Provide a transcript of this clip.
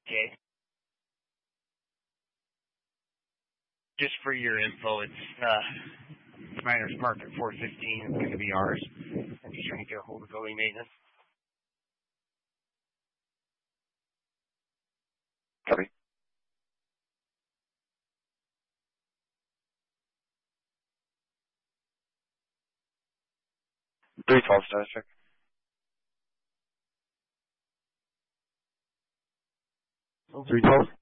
Okay. Just for your info, it's Miners Park at 415. It's going to be ours. I'm just trying to get a hold of building maintenance. Copy. 312 status check. 312.